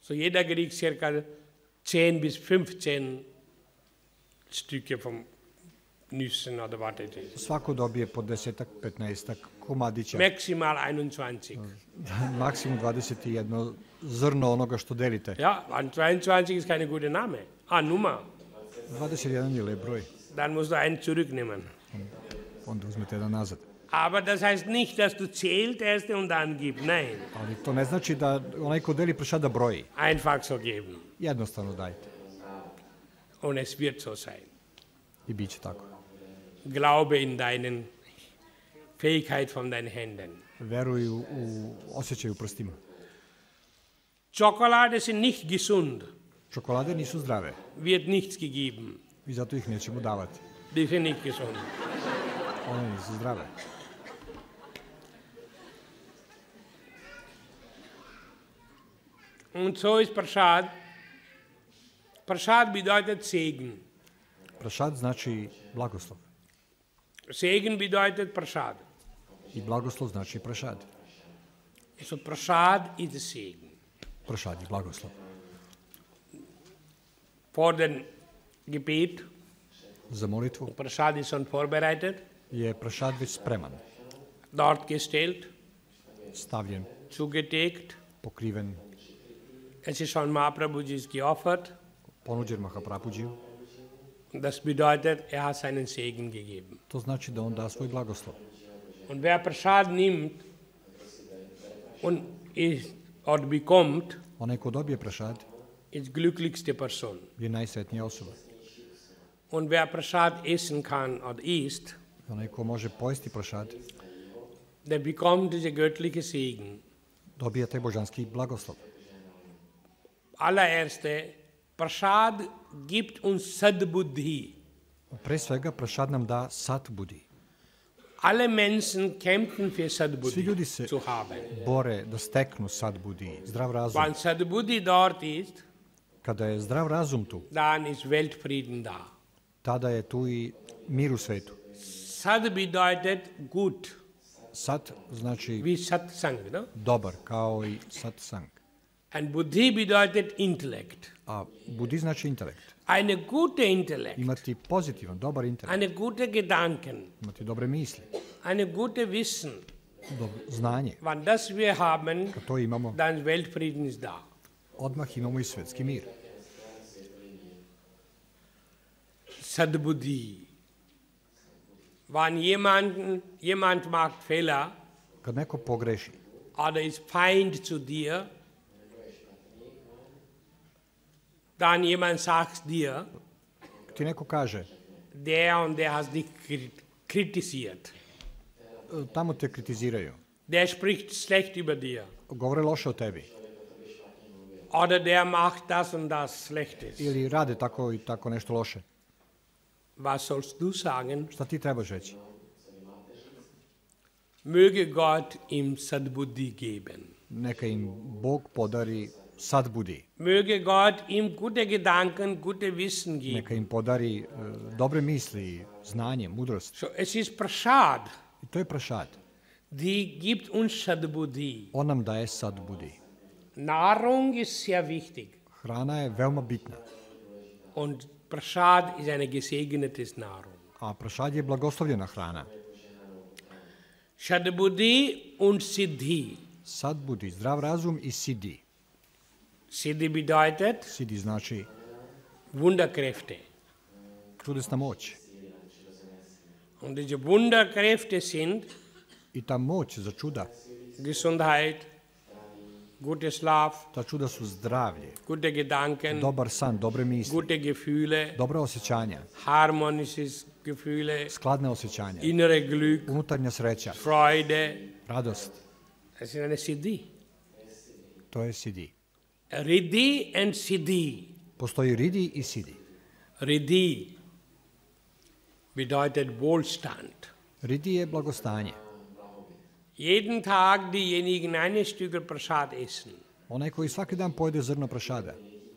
So jeder kriegt circa 10 bis 15 Stücke vom Nüssen oder was es ist. Svako dobije po 10-ak, 15-ak komadića. Maximal 21. Maksimum 21 zrno onoga što delite. Ja, 22 ist keine gute Name. Nummer. 21 je lep broj. Dann musst du einen zurücknehmen. Onda uzmete jedan nazad. Aber das heißt nicht, dass du zählt erst und dann gib. Nein. Ali to ne znači da onaj ko deli pršad da broji. Einfach so geben. Jednostavno dajte. Und es wird so sein. I bit će tako. Glaube in deinen Fähigkeit von deinen Händen. Veruj u osjećaj u prstima. Schokolade sind nicht gesund. Čokolade nisu zdrave Wird nichts gegeben. i zato ih nećemo davati. Die sind nicht gesund. One nisu zdrave. Und so ist Prasad. Prasad bedeutet Segen. Prašad znači blagoslov. Segen bedeutet Prasad. I blagoslov znači prašad. So Prasad ist der Segen. Prašad je blagoslov. Vor dem Gebet, Za molitvu Prasad ist schon vorbereitet, je prašad već spreman, dort gestellt, stavljen, zugedeckt. pokriven, Es ist schon Mahaprabhuji geoffert. ponuđen Mahaprabhuđiju. Das bedeutet, er hat seinen Segen gegeben. To znači da on da svoj blagoslov. Und wer Prasad nimmt und ist, oder bekommt, Onaj ko dobije prašad ist glücklichste Person. je najsretnija osoba. Und wer Prasad essen kann oder isst, Onaj ko može pojesti prašad der bekommt diese göttliche Segen. dobija taj božanski blagoslov. Allererste, Prasad gibt uns Sadbuddhi. Pre svega prašad nam da sat budi. Alle Menschen kämpfen für Svi Sadbuddhi ljudi se zu haben. bore da steknu sat budi, zdrav razum. Wenn Sadbuddhi dort ist, Kada je zdrav razum tu, dann ist Weltfrieden da. tada je tu i mir u svetu. Sad bedeutet gut, Sat znači wie Satsang. Ne? dobar, kao i satsang. Und Buddhi bedeutet Intellekt. A budi znači intelekt. Eine gute Intellekt, Imati pozitivan, dobar intelekt. eine gute Gedanken, Imati dobre misli, eine gute Wissen. znanje. Wenn das wir haben, Kad to imamo, dann Weltfrieden ist da. odmah imamo i svetski mir. Sadbuddhi. Wenn jemand macht Fehler Kad neko pogreši oder ist Feind zu dir, dann jemand sagt dir, ti neko kaže, der und der hat dich kritisiert. tamo te kritiziraju, Der spricht schlecht über dir. govore loše o tebi, Oder der macht das und das Schlechtes. ili rade tako i tako nešto loše. Was sollst du sagen? Šta ti trebaš reći? Möge Gott ihm Sadbuddhi geben. Neka im Bog podari sad budi. Möge Gott ihm gute Gedanken, gute Wissen geben. Neka im podari dobre misli, znanje, mudrost. So, es ist Prasad, I to je prašad. die gibt uns Sadbuddhi. On nam daje sad budi. Nahrung ist sehr wichtig. Hrana je veoma bitna, Und Prasad ist eine gesegnete Nahrung. a prašad je blagoslovljena hrana. Sadbuddhi und Siddhi. Sad budi, zdrav razum i sidi. Siddhi bedeutet Sidi znači Wunderkräfte. čudesna moć. Und diese Wunderkräfte sind I ta moć za čuda, Gesundheit, guter Schlaf, ta čuda su zdravlje, gute Gedanken, dobar san, dobre misli, gute Gefühle, dobra osjećanja, harmonisches Gefühle, skladne osjećanja, innere Glück, unutarnja sreća, Freude. radost. Das ist eine Siddhi. To je sidi. Riddhi and Siddhi. Postoji ridi i sidi. Riddhi bedeutet Wohlstand. Ridi je blagostanje. Jeden Tag diejenigen eine Stückel Prasad essen, Onaj koji svaki dan pojede zrno prašada,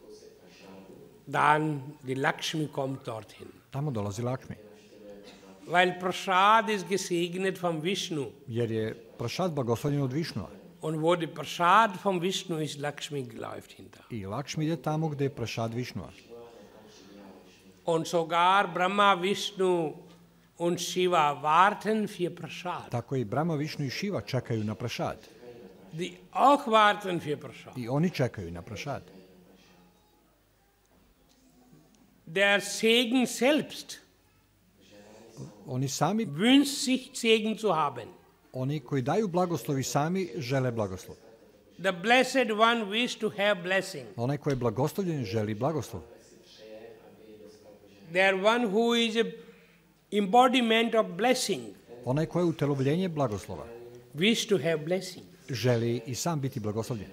dann die Lakshmi kommt dorthin. tamo dolazi Lakšmi. Weil Prasad ist gesegnet vom Vishnu. Jer je prašad blagoslovljen od Višnua. Und wo die Prasad vom Vishnu ist, Lakshmi läuft hinter. I Lakšmi ide tamo gde je prašad Višnua. Und sogar Brahma, Vishnu und Shiva warten für Prasad. Tako i Brahma, Višnu i Šiva čekaju na prašad. Die auch warten für Prasad. I oni čekaju na prašad. Der Segen selbst Oni sami, wünscht sich, Segen zu haben. oni koji daju blagoslovi sami žele blagoslov. The Blessed One wishes to have blessing. Onaj ko je blagoslovljen želi blagoslov. There one who is a embodiment of blessing Onaj ko je utelovljenje blagoslova wishes to have blessing. želi i sam biti blagoslovljen.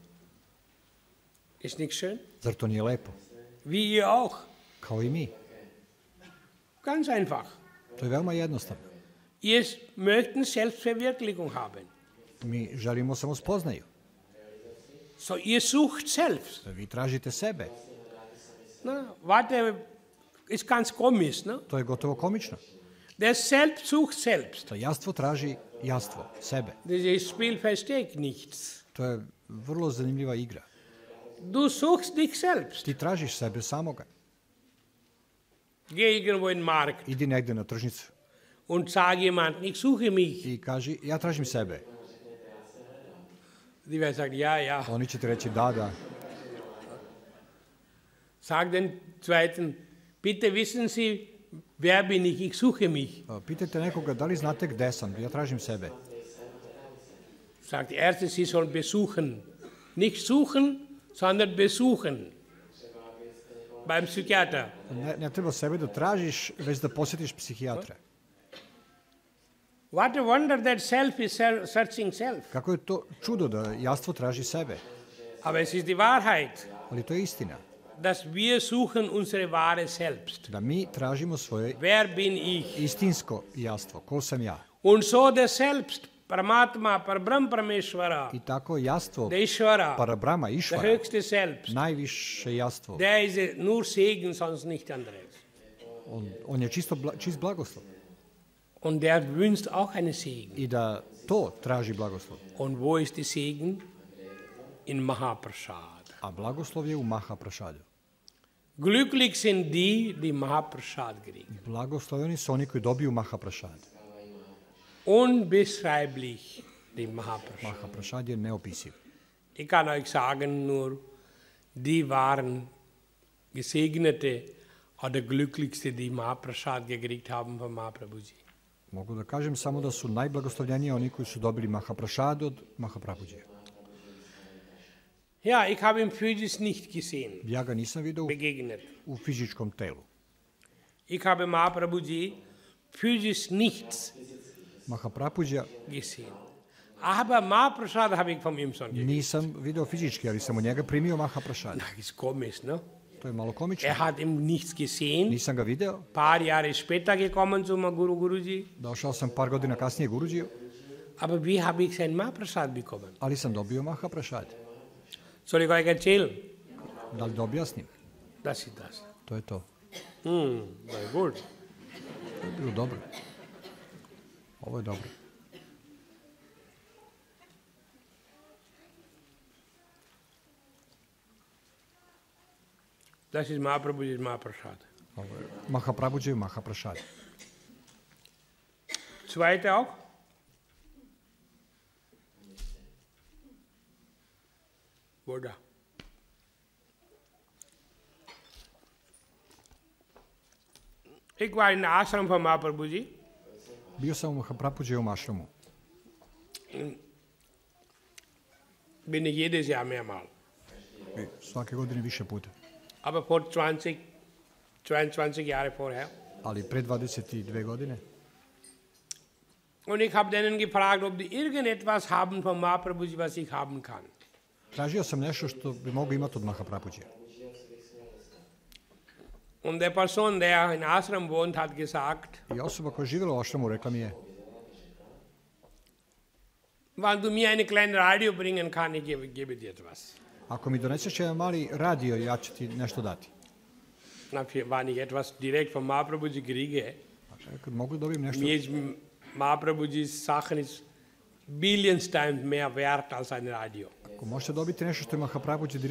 Ist nicht schön? Zar to nije lepo? Wie ihr auch. Kao i mi. Ganz einfach. To je veoma jednostavno. Ihr möchten Selbstverwirklichung haben. Mi želimo samospoznaju. So, ihr sucht selbst. Vi tražite sebe. Na, warte, ist ganz komisch, ne? To je gotovo komično. Der Selbst sucht selbst. To jastvo traži jastvo, sebe. Dieses Spiel versteht nichts. To je vrlo zanimljiva igra. Du suchst dich selbst. Ti tražiš sebe samoga. Geh irgendwo in den Markt Idi negde na tržnicu und sag jemand, ich suche mich. i kaži ja tražim sebe. Die werden sagen, ja, ja. Oni će ti reći da. Sag den Zweiten, bitte wissen Sie, wer bin ich? Ich suche mich. Pitajte nekoga da li znate gde sam, ja tražim sebe. Sagt der Erste, Sie sollen besuchen. Nicht suchen, sondern besuchen. Beim Psychiater. Ne treba sebe da tražiš, već da posjetiš psihijatra. What a wonder that self is searching self. Kako je to čudo da jastvo traži sebe. Aber es ist die Wahrheit, Ali to je istina. dass wir suchen unsere wahre Selbst. Da mi tražimo svoje Wer bin ich? istinsko jastvo. Ko sam ja? Und so der Selbst, Paramatma, Parbrahm Parameshvara, I tako jastvo der Ishvara, Parabrahma, der Išvara, höchste Selbst, najviše jastvo. der ist nur Segen, sonst nicht anderes. On je čist blagoslov. Und der wünscht auch einen Segen. I da to traži blagoslov. Und wo ist die Segen? In Mahaprasad. A blagoslov je u Mahaprašadu. Glücklich sind die, die Mahaprasad kriegen. Blagosloveni su oni koji dobiju Mahaprašad. Unbeschreiblich, die Mahaprasad. Mahaprašad je neopisiv. Ich kann euch sagen nur, die waren Gesegnete oder Glücklichste, die Mahaprasad gekriegt haben von Mahaprabhuji. Mogu da kažem samo da su najblagoslovljeniji oni koji su dobili Mahaprašad od Mahaprabhuđija. Ja, ich habe ihn physisch nicht gesehen, Ja ga nisam vidio begegnet. u fizičkom telu. Ich habe Mahaprabhuji physisch nichts Mahaprabhuđija gesehen. Aber Mahaprasad habe ich von ihm schon gekriegt. nisam video fizički, ali sam od njega primio Mahaprašad. Das ist komisch, ne? To je malo komično. Er hat ihm nichts gesehen. Nisam ga video. Paar Jahre später gekommen zum Guruji. Došao sam par godina kasnije Guruđiju, Aber wie habe ich sein Mahaprasad bekommen? ali sam dobio Mahaprašad. Soll ich euch erzählen? Da li da objasnim? Das ist das. To je to. Very good. To je bilo dobro. Ovo je dobro. Das ist Mahaprabhuji's Mahaprasad. Ovo je Mahaprabhuđija Mahaprašad. Zweite auch? Wo da? Ich war in der Ashram von Mahaprabhuji. Bio sam u Mahaprabhuđijevom ašramu. Bin ich jedes Jahr mehrmal. I svake godine više puta. Aber vor 22 Jahre vorher. Ali pre 22 godine Und ich habe denen gefragt, ob die irgendetwas haben von Mahaprabhuji, was ich haben kann. tražio sam nešto što bi mogu imati od Mahaprabhuđija. Und der Person, der in Ashram wohnt, hat gesagt, I osoba koja je živjela u ašramu rekla mi je, wenn du mir eine kleine Radio bringen kann, ich gebe dir etwas. ako mi doneseš jedan mali radio, ja ću ti nešto dati. Na, wenn ich etwas direkt von Mahaprabhuji kriege, Kad mogu da dobijem nešto, mir ist Mahaprabhuji's Sachen ist billions times mehr wert als ein Radio. Ako možete dobiti nešto što je Mahaprabhuji